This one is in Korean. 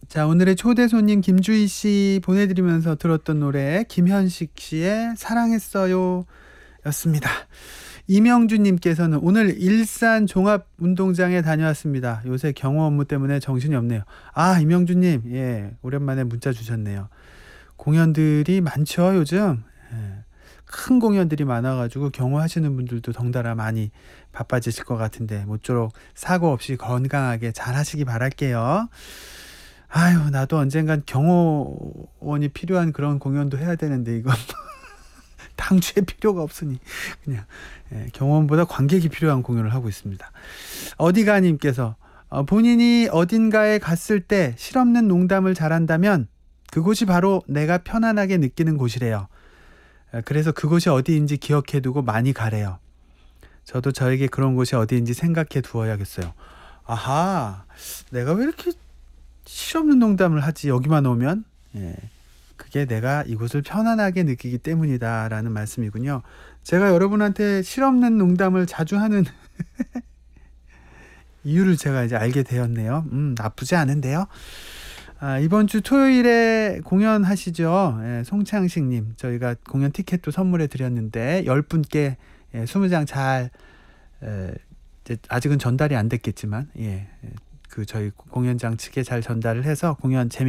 자, 오늘의 초대 손님 김주희 씨 보내드리면서 들었던 노래 김현식 씨의 사랑했어요 였습니다. 이명주님께서는 오늘 일산 종합운동장에 다녀왔습니다. 요새 경호 업무 때문에 정신이 없네요. 아, 이명주님, 예, 오랜만에 문자 주셨네요. 공연들이 많죠, 요즘. 예, 큰 공연들이 많아가지고 경호하시는 분들도 덩달아 많이 바빠지실 것 같은데 모쪼록 사고 없이 건강하게 잘 하시기 바랄게요. 아유, 나도 언젠간 경호원이 필요한 그런 공연도 해야 되는데 이건 당주에 필요가 없으니 그냥 경호원보다 관객이 필요한 공연을 하고 있습니다. 어디가님께서 본인이 어딘가에 갔을 때 실없는 농담을 잘한다면 그곳이 바로 내가 편안하게 느끼는 곳이래요. 그래서 그곳이 어디인지 기억해두고 많이 가래요. 저도 저에게 그런 곳이 어디인지 생각해 두어야겠어요. 아하, 내가 왜 이렇게 실없는 농담을 하지 여기만 오면? 예, 그게 내가 이곳을 편안하게 느끼기 때문이다라는 말씀이군요. 제가 여러분한테 실없는 농담을 자주 하는 이유를 제가 이제 알게 되었네요. 나쁘지 않은데요. 이번 주 토요일에 공연하시죠? 예, 송창식님, 저희가 공연 티켓도 선물해 드렸는데 10분께 20장 잘 이제 아직은 전달이 안 됐겠지만 그 저희 공연장 측에 잘 전달을 해서 공연 재밌게